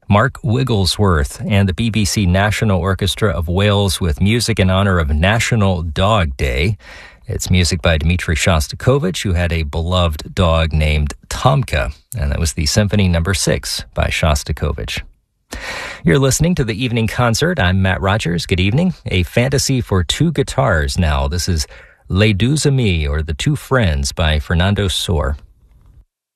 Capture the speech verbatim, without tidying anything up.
Mark Wigglesworth and the B B C National Orchestra of Wales with music in honor of National Dog Day. It's music by Dmitri Shostakovich, who had a beloved dog named Tomka, and that was the Symphony Number Six by Shostakovich. You're listening to the Evening Concert. I'm Matt Rogers. Good evening. A fantasy for two guitars now. This is Les Deux Amis, or The Two Friends, by Fernando Sor.